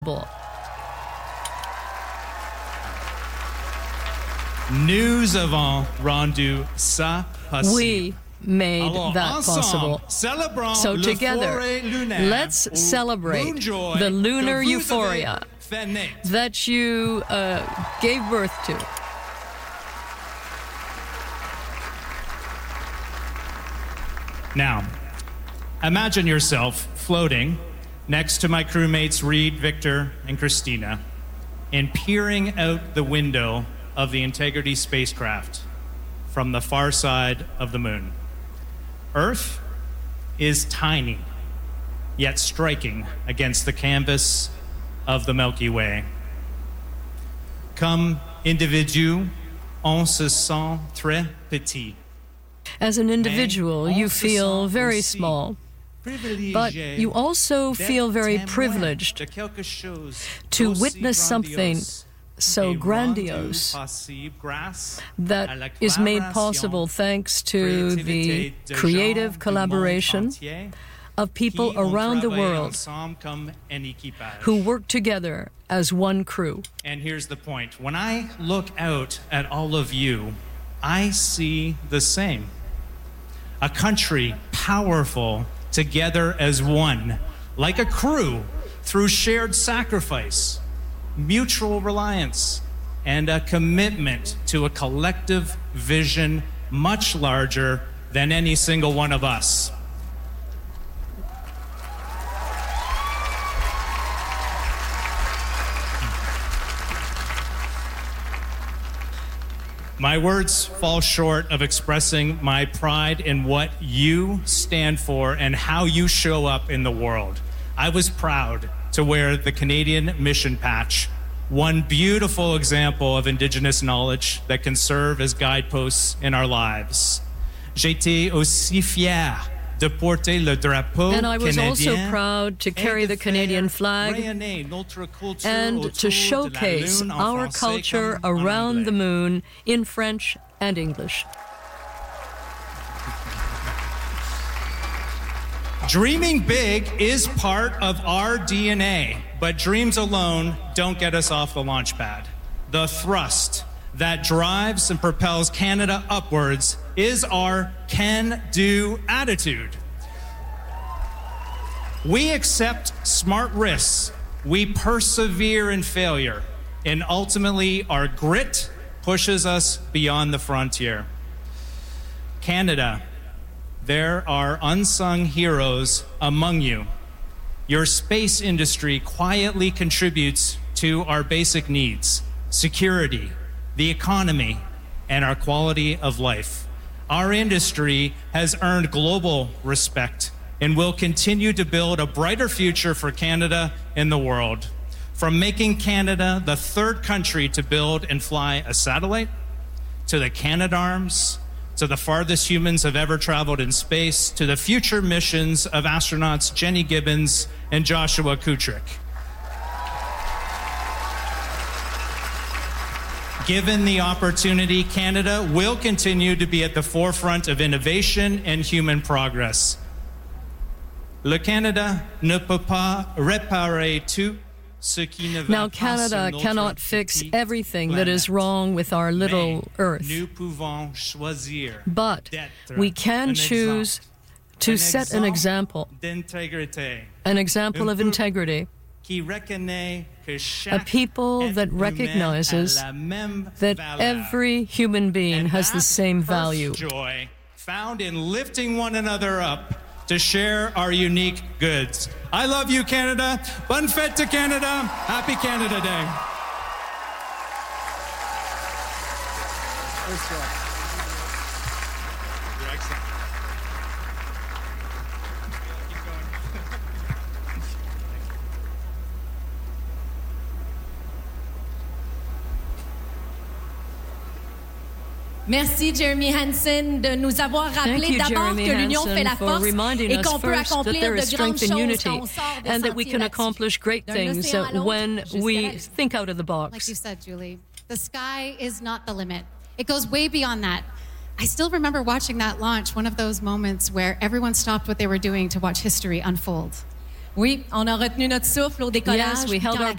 Nous avons rendu ça possible. We made that possible. So together, let's celebrate the lunar euphoria that you gave birth to. Now, imagine yourself floating next to my crewmates Reed, Victor, and Christina, and peering out the window of the Integrity spacecraft from the far side of the moon. Earth is tiny, yet striking against the canvas of the Milky Way. Comme individu, on se sent très petit. As an individual, you feel very small, but you also feel very privileged to witness something so grandiose that is made possible thanks to the creative collaboration of people around the world who work together as one crew. And here's the point. When I look out at all of you, I see the same. A country powerful together as one, like a crew, through shared sacrifice, mutual reliance, and a commitment to a collective vision much larger than any single one of us. My words fall short of expressing my pride in what you stand for and how you show up in the world. I was proud to wear the Canadian mission patch, one beautiful example of Indigenous knowledge that can serve as guideposts in our lives. J'étais aussi fier de porter le drapeau and I was also proud to carry the Canadian flag and to showcase our culture around the moon in French and English. Dreaming big is part of our DNA, but dreams alone don't get us off the launch pad. The thrust that drives and propels Canada upwards is our can-do attitude. We accept smart risks, we persevere in failure, and ultimately our grit pushes us beyond the frontier. Canada, there are unsung heroes among you. Your space industry quietly contributes to our basic needs, security, the economy, and our quality of life. Our industry has earned global respect and will continue to build a brighter future for Canada and the world. From making Canada the third country to build and fly a satellite, to the Canadarms, to the farthest humans have ever traveled in space, to the future missions of astronauts Jenny Gibbons and Joshua Kutrick. Given the opportunity, Canada will continue to be at the forefront of innovation and human progress. Le Canada ne peut pas réparer tout ce qui ne va Now, pas Canada sur notre cannot fix petite everything that is wrong with our little Earth, Nous pouvons choisir but d'être we can un choose to set an example d'intégrité, of integrity, qui reconnaît que a chaque people être that humain recognizes a la même that valeur. every human being And has the that same Earth value. joy found in lifting one another up to share our unique goods. I love you, Canada. Bonne fête to Canada. Happy Canada Day. You're excellent. Keep going. Merci, Jeremy Hansen, de nous avoir Thank rappelé you, d'abord Jeremy que l'union fait la Hansen, for force reminding et us qu'on peut first that accomplir there de is grandes strength in choses unity quand on sort des and that we sentiers can battus. accomplish great D'un things océan à l'autre, when jusqu'à we la- think out of the Like box. you said, Julie, the sky is not the limit. It goes way beyond that. I still remember watching that launch, one of those moments where everyone stopped what they were doing to watch history unfold. Oui, on a retenu notre souffle au décollage. Yes, we held our